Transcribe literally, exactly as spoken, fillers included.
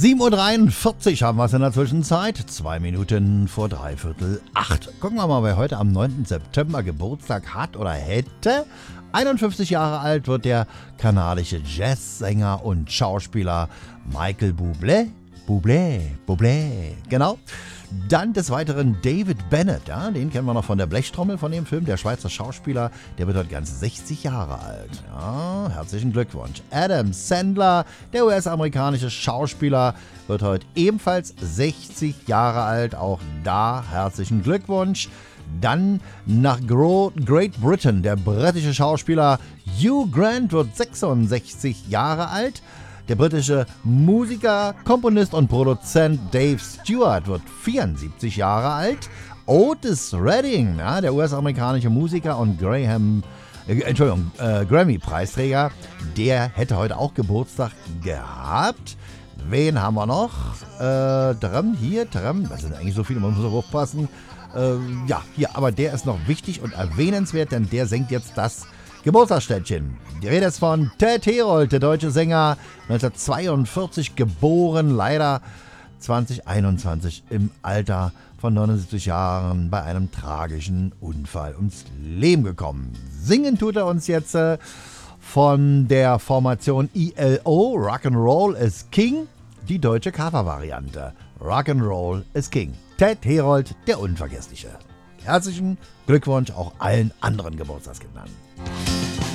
sieben Uhr dreiundvierzig haben wir es in der Zwischenzeit. Zwei Minuten vor dreiviertel acht. Gucken wir mal, wer heute am neunten September Geburtstag hat oder hätte. einundfünfzig Jahre alt wird der kanadische Jazzsänger und Schauspieler Michael Bublé. Bublé, Bublé, genau. Dann des Weiteren David Bennett, ja, den kennen wir noch von der Blechtrommel von dem Film, der Schweizer Schauspieler, der wird heute ganz sechzig Jahre alt. Ja, herzlichen Glückwunsch. Adam Sandler, der U S-amerikanische Schauspieler, wird heute ebenfalls sechzig Jahre alt, auch da herzlichen Glückwunsch. Dann nach Great Britain, der britische Schauspieler Hugh Grant wird sechsundsechzig Jahre alt. Der britische Musiker, Komponist und Produzent Dave Stewart wird vierundsiebzig Jahre alt. Otis Redding, ja, der U S-amerikanische Musiker und Graham, äh, Entschuldigung, äh, Grammy-Preisträger, der hätte heute auch Geburtstag gehabt. Wen haben wir noch? Äh, Drum, hier, Drum, das sind eigentlich so viele, man muss auch aufpassen. Äh, ja, hier, aber der ist noch wichtig und erwähnenswert, denn der singt jetzt das Geburtstagsständchen. Die Rede ist von Ted Herold, der deutsche Sänger, neunzehnhundertzweiundvierzig geboren, leider zwanzig einundzwanzig im Alter von neunundsiebzig Jahren bei einem tragischen Unfall ums Leben gekommen. Singen tut er uns jetzt äh, von der Formation I L O, Rock'n'Roll is King, die deutsche Covervariante. Rock'n'Roll is King. Ted Herold, der Unvergessliche. Herzlichen Glückwunsch auch allen anderen Geburtstagskindern.